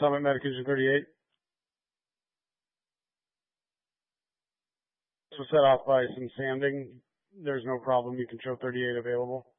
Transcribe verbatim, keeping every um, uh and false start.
Summit Medication thirty-eight. So set off by some sanding. There's no problem. You can show thirty-eight available.